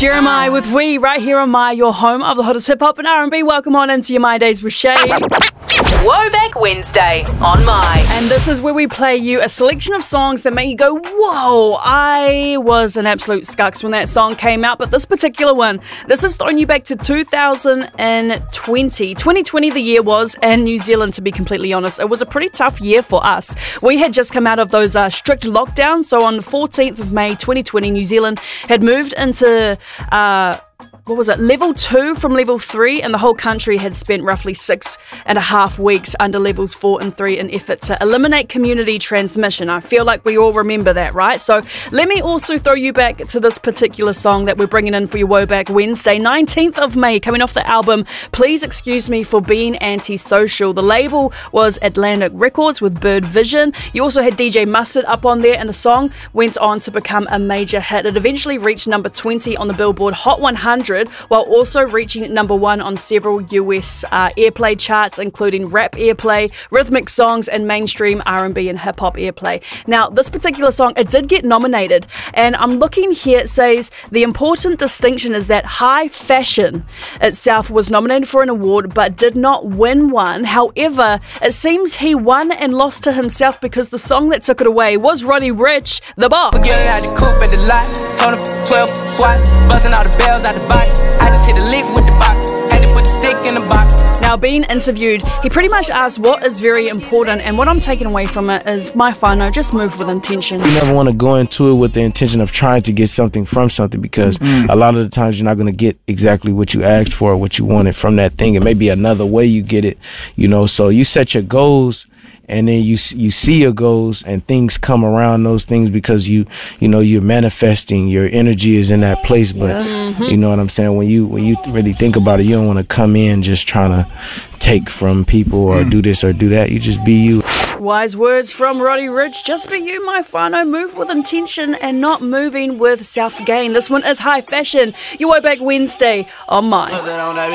Jeremiah with We right here on My, your home of the hottest hip hop and R&B. Welcome on into your My Days with Shay. Woback Wednesday on My. And this is where we play you a selection of songs that make you go, whoa, I was an absolute scucks when that song came out. But this particular one, this is throwing you back to 2020. 2020 the year was, and New Zealand, to be completely honest. It was a pretty tough year for us. We had just come out of those strict lockdowns. So on the 14th of May 2020, New Zealand had moved into level 2 from level 3, and the whole country had spent roughly 6.5 weeks under levels 4 and 3 in effort to eliminate community transmission. I feel like we all remember that, right? So let me also throw you back to this particular song that we're bringing in for your Woback Wednesday, 19th of May, coming off the album Please Excuse Me for Being Antisocial. The label was Atlantic Records with Bird Vision. You also had DJ Mustard up on there, and the song went on to become a major hit. It eventually reached number 20 on the Billboard Hot 100, while also reaching number 1 on several US airplay charts, including rap airplay, rhythmic songs, and mainstream R&B and hip-hop airplay. Now, this particular song, it did get nominated, and I'm looking here, it says the important distinction is that High Fashion itself was nominated for an award but did not win one. However, it seems he won and lost to himself, because the song that took it away was Roddy Ricch, The Boss. Getting out the coupe at the lot, told him 12 swat, busting all the bells out the box. I just hit a lick with the box, had to put the stick in the box. Now, being interviewed, he pretty much asked what is very important, and what I'm taking away from it is, my whānau, just move with intention. You never want to go into it with the intention of trying to get something from something, because a lot of the times you're not going to get exactly what you asked for or what you wanted from that thing. It may be another way you get it, you know. So you set your goals, and then you see your goals, and things come around those things, because you're manifesting. Your energy is in that place. But you know what I'm saying, when you really think about it, you don't want to come in just trying to take from people or do this or do that. You just be you. Wise words from Roddy Ricch. Just be you, my whānau. Move with intention and not moving with self-gain. This one is High Fashion. Your Woback Wednesday on My.